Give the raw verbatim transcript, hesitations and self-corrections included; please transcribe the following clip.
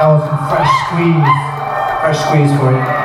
That was some fresh squeeze, fresh squeeze for you.